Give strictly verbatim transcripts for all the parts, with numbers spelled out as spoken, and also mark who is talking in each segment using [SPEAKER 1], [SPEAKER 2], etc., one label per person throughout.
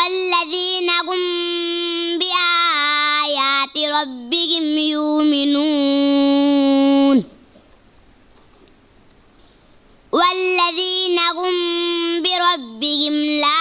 [SPEAKER 1] والذين هم بآيات ربهم يؤمنون والذين هم بربهم لا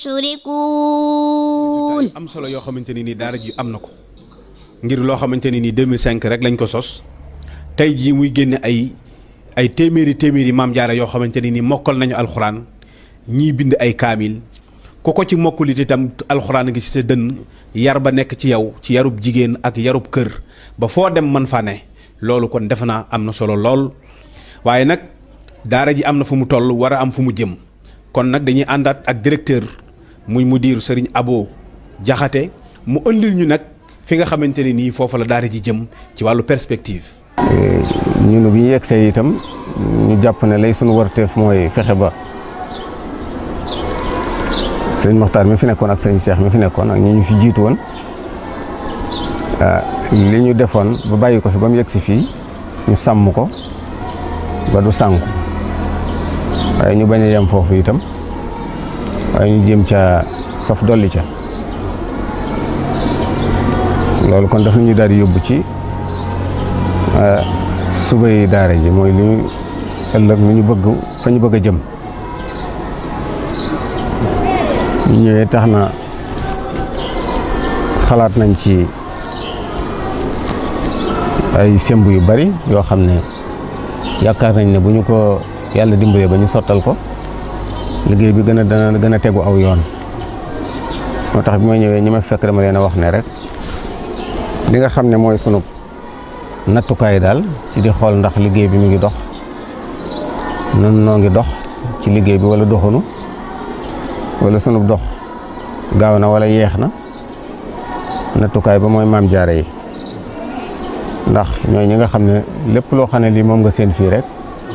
[SPEAKER 1] يشركون.
[SPEAKER 2] am solo yoo xamante ni nii daara ji am na ko ngir loo xamante ni nii deux mille cinq rek lañ ko sos tey jii muy génne ay ay téeméeri téeméeri maam jaara yoo xamante ni nii mokkal nañu alxuraan ñii bind ay kaamil ku ko ci mokkulit itam alxuraan ngi ci sa dënn yar ba nekk ci yow ci yarub jigéen ak yarub kër ba foo dem man fa ne loolu kon defe naa am na solo lool waaye nag daara ji am na fu mu toll war a am fu mu jëm kon nag dañuy àndaat ak directeur muy mudir Serigne Abo Jaxate mu ëndil ñu nag fi nga xamante ne nii foofu la daara ji jëm ci wàllu perspective.
[SPEAKER 3] ñun bi ñu yegsee itam ñu jàpp ne lay sunu warteef mooy fexe ba sëriñ Moxtaar mi fi nekkoon ak sëriñ Cheikh mi fi nekkoon ak ñi ñu fi jiitu woon li ñu defoon ba bàyyi ko fi ba mu yegsi fii ñu sàmm ko ba du sànku waaye ñu bañ a yem foofu itam waaye ñu jéem ca saf dolli ca loolu kon daf ñu daal di yóbbu ci suba yi daara ji mooy li ñu ëllëg lu ñu bëgg fa ñu bëgg a jëm ñu ñëwee tax na xalaat nañ ci ay semb yu bari yoo xam ne yaakaar nañ ne bu ñu ko yàlla dimbalee ba ñu sottal ko liggéey bi gën a dana gën a tegu aw yoon moo tax bi ma ñëwee ñi ma fekk dama leen a wax ne rek li nga xam ne mooy sunu nattukaay daal ci di xool ndax liggéey bi mu ngi dox nun noo ngi dox ci liggéey bi wala doxunu wala sunu dox gaaw na wala yeex na nattukaay ba mooy maam jaare yi ndax ñooy ñi nga xam ne lépp loo xam ne lii moom nga seen fii rek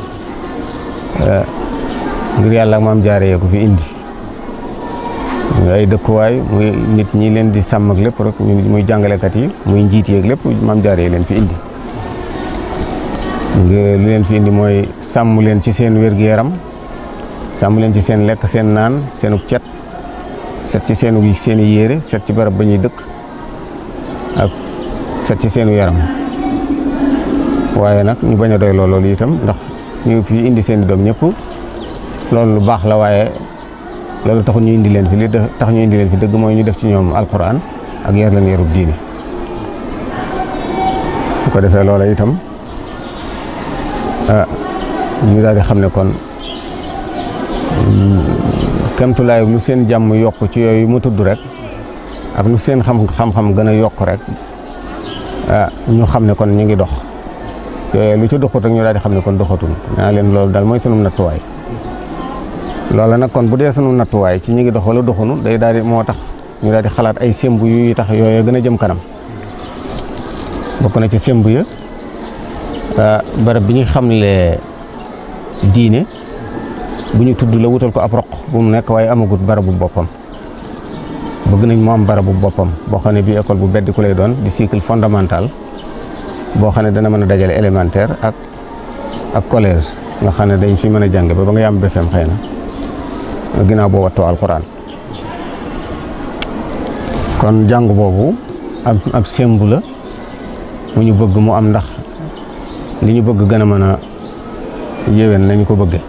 [SPEAKER 3] ngir yàlla ak maam jaare yee ko fi indi ay dëkkuwaay muy nit ñi leen di sàmm ak lépp rek muy jàngalekat yi muy njiit yeeg lépp maam jaare yi leen fi indi lu leen fi indi mooy sàmm leen ci seen wér-gu-yaram sàmm leen ci seen lekk seen naan seenug cet set ci seenu seeni yére set ci barab ba ñuy dëkk ak set ci seenu yaram waaye nag ñu bañ a doy loolu itam ndax ñu fi indi seen i doom ñëpp loolu lu baax la waaye loolu taxul ñu indi leen fi li tax ñu indi leen fi dëgg mooy ñu def ci ñoom alquran ak yar leen yarub diine su ko defee loola itam ah ñu daal di xam ne kon kemtulaay lu seen jàmm yokk ci yooyu mu tudd rek ak lu seen xam xam-xam gën a yokk rek ah ñu xam ne kon ñu ngi dox yooyu lu ci doxut rek ñu daal di xam ne kon doxatul naa leen loolu daal mooy sunu nattuwaay loola nag kon bu dee sunu nattuwaay ci ñu ngi dox wala doxunu day daal di moo tax ñu daal di xalaat ay semb yu tax yooyu gën a jëm kanam bokk na ci semb ya barab bi ñu xamle diine bu ñu tudd la wutal ko ab roq bu mu nekk waaye amagut barabu boppam bëgg nañ mu am barabu boppam boo xam ne bii école bu beddi ku lay doon di cycle fondamental boo xam ne dana mën a dajale élémentaire ak ak collège nga xam ne dañ fi mën a jàng ba ba nga yam B F E M xëy na ginnaaw boo wattoo alxuraan kon jàng boobu ab ab sembu la mu ñu bëgg mu am ndax li ñu bëgg gën a mën a yéwén nañu ko bëgge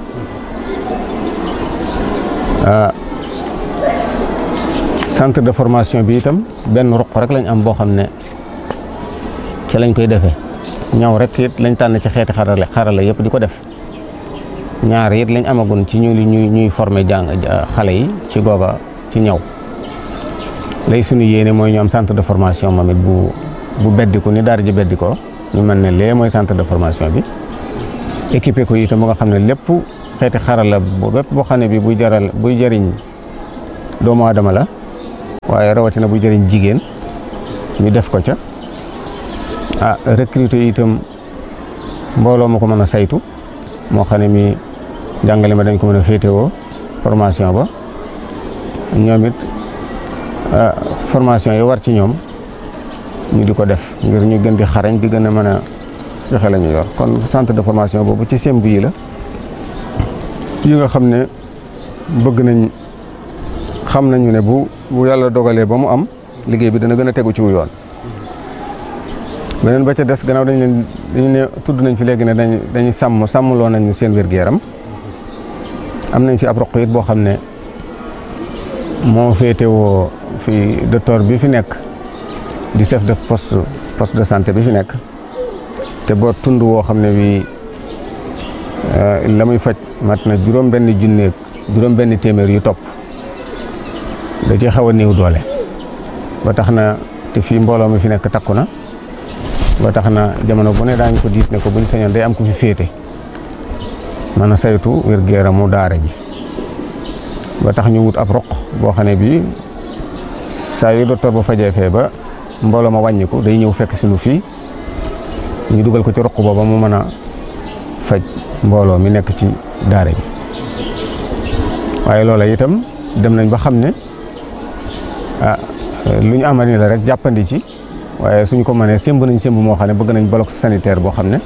[SPEAKER 3] centre de formation bi itam benn ruq rek lañ am boo xam ne ci lañ koy defee ñaw rek it lañ tànn ci xeeti xarala xarala yëpp di ko def ñaar it lañ amagun ci ñu ñuy ñuy former jàng xale yi ci googa ci ñaw lay suñu yéene mooy ñu am centre de formation moom it bu bu beddiku ni daara ji beddikoo ñu mën ne lee mooy centre de formation bi équipé ko itam ba nga xam ne lépp xeeti xarala bépp boo xam ne bi buy jaral buy jëriñ doomu aadama la waaye rawatina buy jëriñ jigéen ñu def ko ca ah recruter itam mbooloo ma ko mën a saytu moo xam ne mi jàngale ma dañ ko mën a féetewoo formation ba ñoom it formation yi war ci ñoom ñu di ko def ngir ñu gën di xarañ di gën a mën a joxe la ñu yor kon centre de formation boobu ci semb yi la yi nga xam ne bëgg nañ xam nañu ne bu bu yàlla dogalee ba mu am liggéey bi dana gën a tegu ci wu yoon. beneen ba ca des gannaaw dañ leen dañu ne tudd nañ fi léegi ne dañ dañuy sàmm sàmmloo nañu seen wér-gu-yaram am nañ fi ab roq it boo xam ne moo féetewoo fi docteur bi fi nekk di chef de poste poste de santé bi fi nekk te boo tund woo xam ne bii la muy faj mat na juróom benn junneeg juróom benn téeméer yu topp da ci xaw a néew doole ba tax na te fii mbooloo mi fi nekk takku na ba tax na jamono bu ne daañu ko diis ne ko buñ sañoon day am ku fi féete mën a saytu wér-gu-yaramu daara ji ba tax ñu wut ab roq boo xam ne bii saa yu docteur bu fajee fee ba mbooloo ma wàññiku day ñëw fekk si nu fii ñu dugal ko ci roq booba mu mën a faj mbooloo mi nekk ci daara ji waaye loola itam dem nañ ba xam ne ah lu ñu amal ni la rek jàppandi ci waaye suñu ko mënee sémb nañ sémb moo xam ne bëgg nañ bloc sanitaire boo xam ne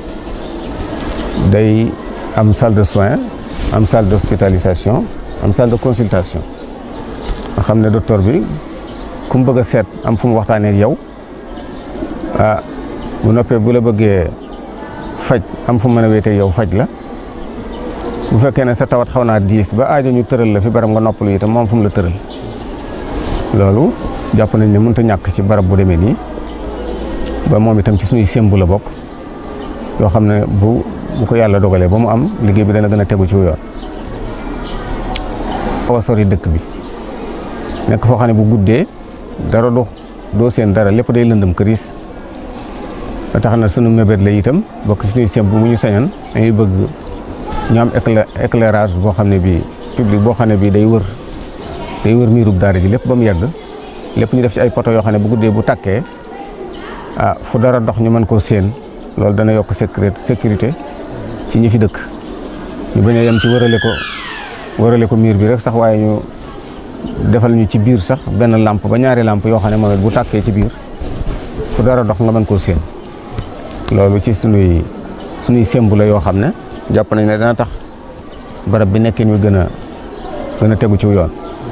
[SPEAKER 3] day am salle de soins am salle d'hospitalisation am salle de consultation nga xam ne docteur bi ku mu bëgg a seet am fu mu waxtaanee ak yow ah bu noppee bu la bëggee faj am fu mu mën a wéetee yow faj la bu fekkee ne sa tawat xaw naa diis ba aajo ñu tëral la fi barab nga noppalu itam moom fu mu la tëral loolu jàpp nañ ne mënut a ñàkk ci barab bu demee nii ba moom itam ci suñuy sémbu la bokk yoo xam ne bu bu ko yàlla dogalee ba mu am liggéey bi dana gën a tegu ci yoon. xaw a sori dëkk bi nekk foo xam ne bu guddee dara do doo seen dara lépp day lëndëm këriis ba tax na sunu mébét la itam bokk ci suñuy sémbu mu ñu sañoon dañuy bëgg ñu am éclairage boo xam ne bii public boo xam ne bii day wër day wër miirub daara ji lépp ba mu yegg lépp ñu def ci ay poto yoo xam ne bu guddee bu takkee ah fu dara dox ñu mën koo séen loolu dana yokk sécurité sécurité ci ñi fi dëkk ñu bañ a yem ci wërale ko wërale ko miir bi rek sax waaye ñu defal ñu ci biir sax benn lampe ba ñaari lampe yoo xam ne moom it bu tàkkee ci biir fu dara dox nga mën koo séen loolu ci sunuy sunuy sémbu la yoo xam ne jàpp nañ ne dana tax barab bi nekkin wi gën a gën a tegu ci yoon.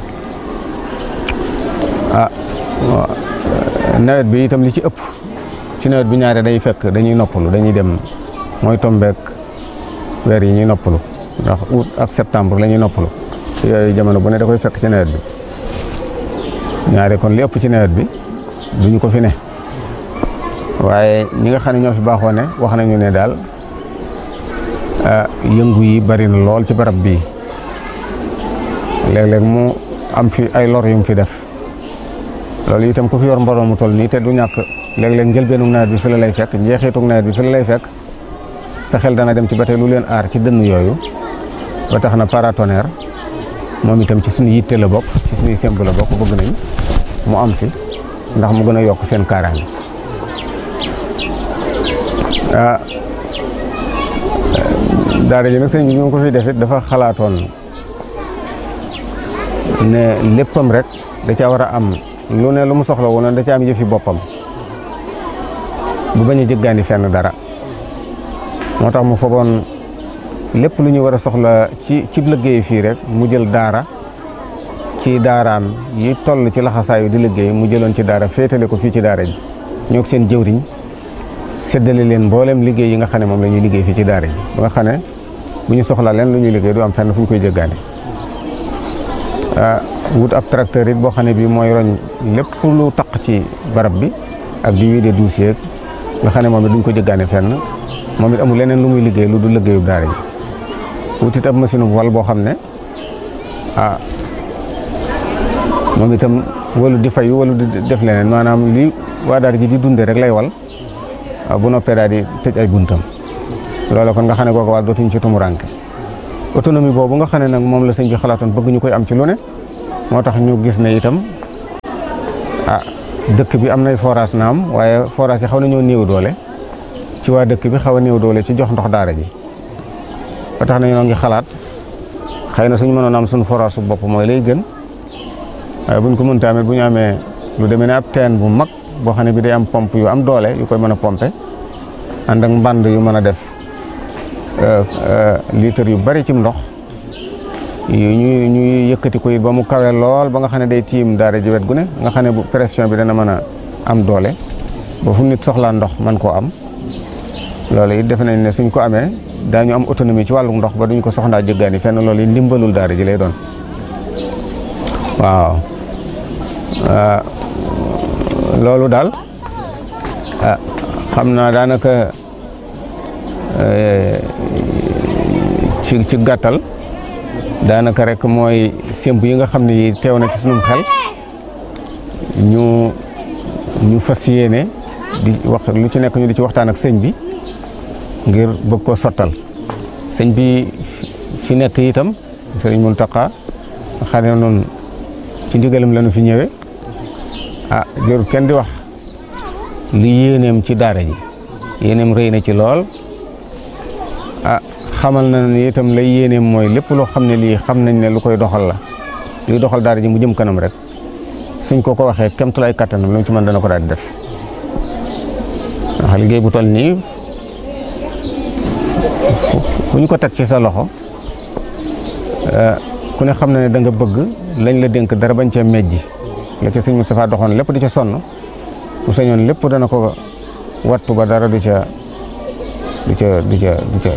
[SPEAKER 3] ah nawet bi itam li ci ëpp ci nawet bi ñaare day fekk dañuy noppalu dañuy dem mooy tombeek weer yi ñuy noppalu ndax août ak septembre la ñuy noppalu yooyu jamono bu ne da koy fekk ci nawet bi ñaare kon li ëpp ci nawet bi duñu ko fi ne waaye ñi nga xam ne ñoo fi baaxoo ne wax nañu ne daal yëngu yi bari na lool ci barab bii léeg-léeg mu am fi ay lor yu mu fi def loolu itam ku fi yor mbooloo mu toll nii te du ñàkk léeg-léeg njëlbeenu nawet bi fi la lay fekk njeexitug nawet bi fi la lay fekk sa xel dana dem ci ba tey lu leen aar ci dënn yooyu ba tax na paratonnerre moom itam ci suñu yitte la bokk ci suñuy semb la bokk bëgg nañ mu am fi ndax mu gën a yokk seen kaaraange ah daara ji nag sëñ bi ñu ko fi def it dafa xalaatoon ne léppam rek da caa war a am lu ne lu mu soxla woon da ca am yëfi boppam bu bañ a jëggaani fenn dara moo tax mu fogoon lépp lu ñu war a soxla ci cib liggéey fii rek mu jël daara ci daaraam yi toll ci laxasaayu di liggéey mu jëloon ci daara féetale ko fii ci daara ji ñoo seen jëwriñ séddale leen mboolem liggéey yi nga xam ne moom la ñuy liggéey fii ci daara ji ba nga xam ne bu ñu soxla leen lu ñuy liggéey du am fenn fu ñu koy jëggaani wut ab tracteur it boo xam ne bii mooy roñ lépp lu taq ci barab bi ak di wiide dossier nga xam ne moom it duñ ko jëggaane fenn moom it amul leneen lu muy liggéey lu du liggéeyub daara ji wut it ab machine bu wal boo xam ne ah moom itam walu di fayu walu di def leneen maanaam li waa daara ji di dunde rek lay wal bu noppee daal di tëj ay buntam loolu kon nga xam ne kooku wàll dootuñ ci tumuranke autonomie boobu nga xam ne nag moom la sëñ bi xalaatoon bëgg ñu koy am ci lu ne moo tax ñu gis ne itam ah dëkk bi am nay forage naam waaye forage yi xaw nañoo néew doole ci waa dëkk bi xaw a néew doole ci jox ndox daara ji ba tax na ñoo ngi xalaat xëy na suñu mënoon am suñu forage su bopp mooy lay gën waaye buñ ko mënta amee bu ñu amee lu demee ne ab teen bu mag boo xam ne bi day am pompe yu am doole yu koy mën a pompe ànd ak mbànd yu mën a def litre yu bari ci ndox ñu ñu yëkkati ko it ba mu kawe lool ba nga xam ne day tiim daara ji wet gu ne nga xam ne bu pression bi dana mën a am doole ba fu nit soxlaa ndox man koo am loolu it defe nañ ne suñ ko amee daañu am autonomie ci wàllu ndox ba duñ ko soxlaa jëggaani fenn loolu it ndimbalul daara ji lay doon waaw loolu daal xam naa daanaka ci ci gàttal daanaka rek mooy sémb yi nga xam ne yi teew na ci sunum xel ñu ñu fas yéene di wax lu ci nekk ñu di ci waxtaan ak sëñ bi ngir bëgg ko sottal sëñ bi fi nekk itam sëriñ Mountakha xam ne noonu ci ndigalam lañu fi ñëwee ah jërul kenn di wax li yéeneem ci daara ji yéeneem rëy na ci lool ah xamal na ne itam lay yéeneem mooy lépp loo xam ne lii xam nañ ne lu koy doxal la luy doxal daara ji mu jëm kanam rek suñ ko ko waxee kemtulaay kattanam lu mu ci mën dana ko daal di def ndax liggéey bu toll nii ku ñu ko teg ci sa loxo ku ne xam na ne da nga bëgg lañ la dénk dara bañ cee mejji la ca sëñ Moustapha doxoon lépp di ca sonn bu sañoon lépp dana ko wattu ba dara du ca du ca du ca du ca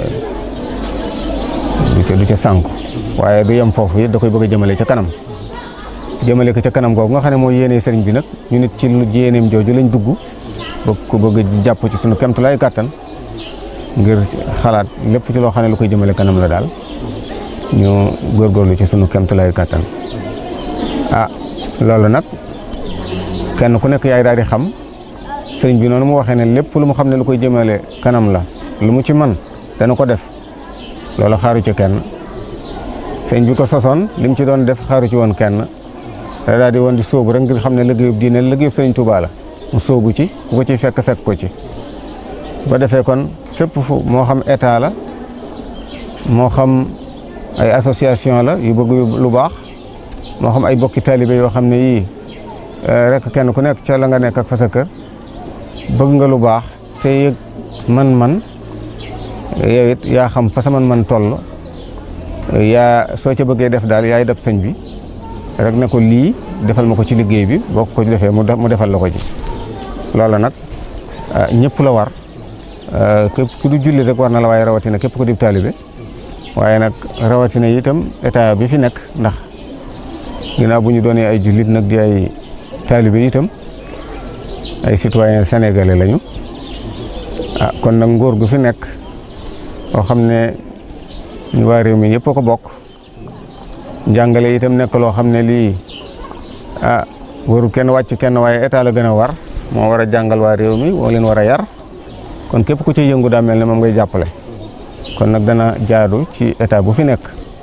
[SPEAKER 3] du ca du ca sànku waaye du yem foofu it da koy bëgg a jëmale ca kanam jëmale ko ca kanam googu nga xam ne mooy yéene sëriñ bi nag ñu nit ci lu yéeneem jooju lañ dugg bëgg ko bëgg jàpp ci sunu kemtulaay kàttan ngir xalaat lépp ci loo xam ne lu koy jëmale kanam la daal ñu góorgóorlu ci sunu kemtulaay kàttan ah loolu nag kenn ku nekk yaay daal di xam sëriñ bi noonu mu waxee ne lépp lu mu xam ne lu koy jëmale kanam la lu mu ci man dana ko def loolu xaaru ci kenn sëriñ bi ko sosoon li mu ci doon def xaaru ci woon kenn da daal di woon di sóobu rek ngir xam ne liggéeyub diine liggéeyub sëriñ Tuubaa la mu sóobu ci ku ko ci fekk fekk ko ci ba defee kon fépp fu moo xam état la moo xam ay association la yu bëgg lu baax moo xam ay bokki taalibe yoo xam ne yii rek kenn ku nekk ca la nga nekk ak fa sa kër bëgg nga lu baax te yëg man-man yow it yaa xam fa sa man-man toll yaa soo ca bëggee def daal yaay def sëñ bi rek ne ko lii defal ma ko ci liggéey bi boo ko defee mu defal la ko ci loolu nag ñëpp la war képp ku du julli rek war na la waaye rawatina képp ku di taalibe waaye nag rawatina itam état bi fi nekk ndax ginnaaw bu ñu doonee ay jullit nag di ay taalibe itam ay citoyen sénégalais lañu ah kon nag nguur gu fi nekk boo xam ne ñu waa réew mi ñëpp a ko bokk njàngale itam nekk loo xam ne lii ah waru kenn wàcc kenn waaye état la gën a war moo war a jàngal waa réew mi moo leen war a yar kon képp ku ci yëngu daa mel ne moom ngay jàppale kon nag dana jaadu ci état bu fi nekk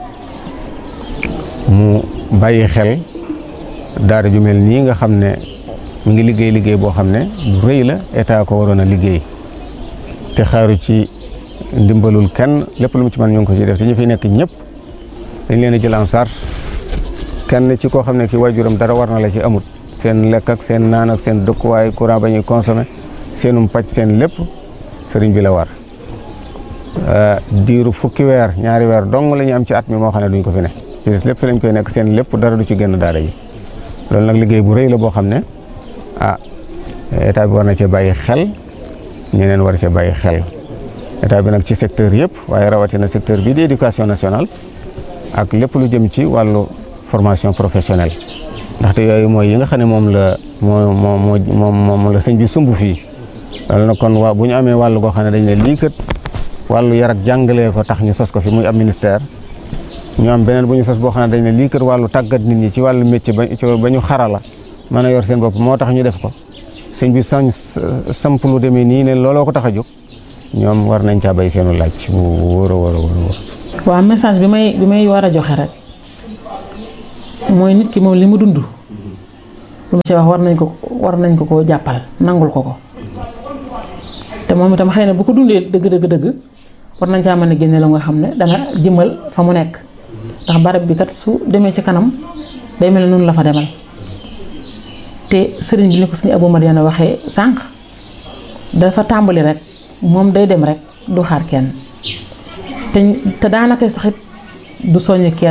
[SPEAKER 3] mu bàyyi xel daara ju mel nii nga xam ne mu ngi liggéey liggéey boo xam ne bu rëy la état ko waroon a liggéey te xaaru ci ndimbalul kenn lépp lu mu ci mën ñu ngi ko ci def te ñu fi nekk ñëpp dañ leen a jël en charge kenn ci koo xam ne ki waajuram dara war na la ci amut seen lekk ak seen naan ak seen dëkkuwaay courant ba ñuy consommé seenum pàcc seen lépp sëriñ bi la war diiru fukki weer ñaari weer dong la ñu am ci at mi moo xam ne duñ ko fi ne ci des lépp fi lañ koy nekk seen lépp dara du ci génn daara yi loolu nag liggéey bu rëy la boo xam ne ah état bi war na cee bàyyi xel ñeneen war cee bàyyi xel état bi nag ci secteur yëpp waaye rawatina secteur bii di éducation nationale ak lépp lu jëm ci wàllu formation professionnelle ndaxte yooyu mooy yi nga xam ne moom la moo moo moo moom la sëñ bi sumb fii loolu nag kon waa bu ñu amee wàllu goo xam ne dañ ne lii kat wàllu yar ak jàngalee ko tax ñu sos ko fi muy ab ministère ñu am beneen bu ñu sos boo xam ne dañ ne lii kat wàllu tàggat nit ñi ci wàllu métier ba ba ñu xarala mën a yor seen bopp moo tax ñu def ko sëñ bi sañ samp lu demee nii ne looloo ko tax a jóg ñoom war nañ caa bay seenu laaj bu wóor a wóor a wóor.
[SPEAKER 4] waaw message bi may bi may war a joxe rek mooy nit ki moom li mu dund lu mu ci wax war nañ ko war nañ ko koo jàppal nangul ko ko te moom itam xëy na bu ko dundee dëgg dëgg dëgg war nañ caa mën a génne la nga xam ne dana jëmal fa mu nekk ndax barab bi kat su demee ci kanam day mel ne noonu la fa demal te sëriñ bi ni ko suñu Abou Madiana waxee sànq dafa tàmbali rek moom day dem rek du xaar kenn te te daanaka sax it du soññ kenn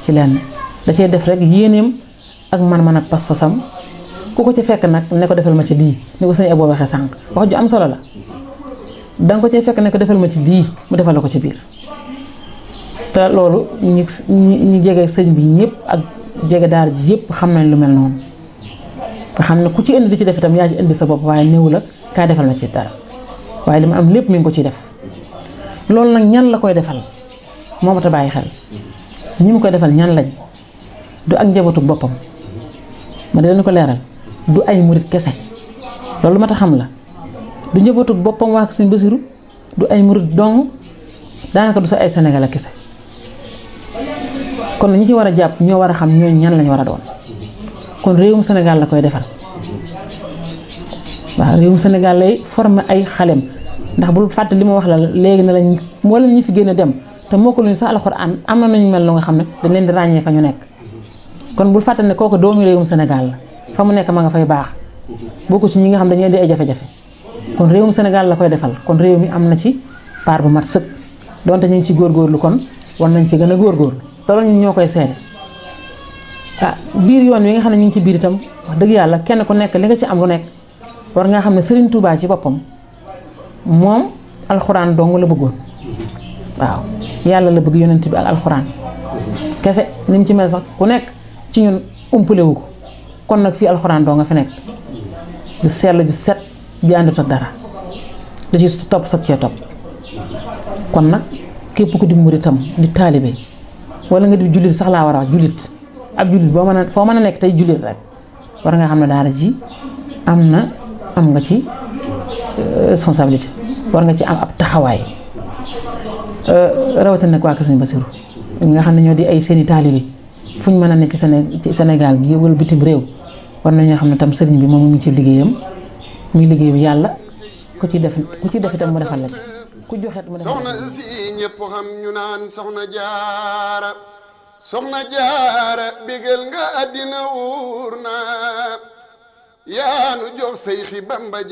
[SPEAKER 4] ci lenn da cee def rek yéeneem ak man-man ak pas-pasam ku ko ci fekk nag ne ko defal ma ci lii ni ko sëñ Abo waxee sànq wax ju am solo la danga ko ci fekk ne ko defal ma ci lii mu defal la ko ci biir te loolu ñi ñi jege sëñ bi ñëpp ak jege daara ji yëpp xam nañ lu mel noonu nga xam ne ku ci indi di ci def itam yaa ci indi sa bopp waaye néew la kaa defal ma ci dara waaye li ma am lépp mi ngi ko ciy def loolu nag ñan la koy defal moo ma ta bàyyi xel ñi mu koy defal ñan lañ du ak njabootu boppam ma di leen ko leeral du ay murit kese loolu ma ta xam la du njabootu boppam waa Sëñ Basiru du ay murit dong daanaka du sa ay Sénégal kese kon ñi ci war a jàpp ñoo war a xam ñooñu ñan lañ war a doon kon réewum Sénégal la koy defal waaw réewum Sénégal lay former ay xalem ndax bul fàtte li ma wax la léegi na lañ mboolem ñi fi gën a dem te moo ko luñu sax alxuraan am na nañu mel lu nga xam ne dañ leen di ràññee fa ñu nekk kon bul fàtte ne kooku doomu réewum Sénégal la fa mu nekk ma nga fay baax bokku ci ñi nga xam dañuy di ay jafe-jafe kon réewum Sénégal la koy defal kon réew mi am na ci part bu mat sëkk donte ñu ngi ci góorgóorlu kon war nañ ci gën a góorgóorlu te loolu ñun ñoo koy seede ah biir yoon wi nga xam ne ñu ngi ci biir itam wax dëgg yàlla kenn ku nekk li nga ci am lu nekk war nga xam ne Serigne Touba ci boppam moom alxuraan dong la bëggoon waaw yàlla la bëgg yonent bi ak alxuraan kese ni mu ci mel sax ku nekk ci ñun umpale wu ko kon nag fii alxuraan doo nga fi nekk du sell ju set bi àndut ak dara da ci topp soog cee topp kon nag képp ku di muritam di taalibe wala nga di jullit sax laa war a wax jullit ab jullit boo mën a foo mën a nekk tey jullit rek war nga xam ne daara ji am na am nga ci responsabilité war nga ci am ab taxawaay rawatina nag waa Kër Sëñ Basiru nga xam ne ñoo di ay seeni taalibe fu ñu mën a nekk ci Séné ci Sénégal gi wala bitim réew war nañoo xam ne tam sëriñ bi moom mu ngi ci liggéeyam muy liggéey bi yàlla ku ci def ku ci def itam mu defal la ci ku joxet mu defal
[SPEAKER 5] soxna si ñëpp xam ñu naan soxna jaara soxna jaara bégal nga àddina wuur na yaanu jox say xi Bamba